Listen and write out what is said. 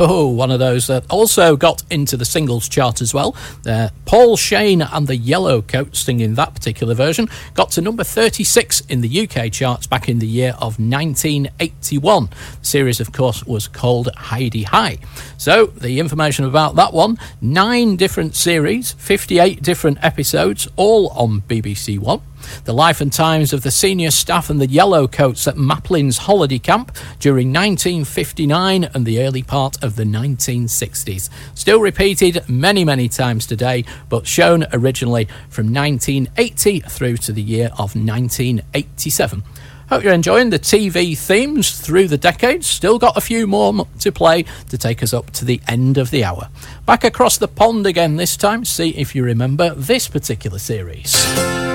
Oh, one of those that also got into the singles chart as well. Paul Shane and the Yellowcoats singing that particular version got to number 36 in the UK charts back in the year of 1981. The series, of course, was called Heidi High. So, the information about that one, 9 different series, 58 different episodes, all on BBC One. The life and times of the senior staff and the Yellowcoats at Maplin's holiday camp during 1959 and the early part of the 1960s. Still repeated many, many times today, but shown originally from 1980 through to the year of 1987. Hope you're enjoying the TV themes through the decades. Still got a few more to play to take us up to the end of the hour. Back across the pond again this time, see if you remember this particular series.